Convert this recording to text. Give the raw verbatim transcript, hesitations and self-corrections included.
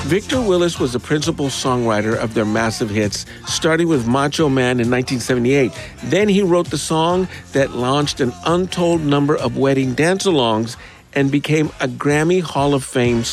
Victor Willis was the principal songwriter of their massive hits, starting with Macho Man in nineteen seventy-eight. Then he wrote the song that launched an untold number of wedding dance-alongs and became a Grammy Hall of Fame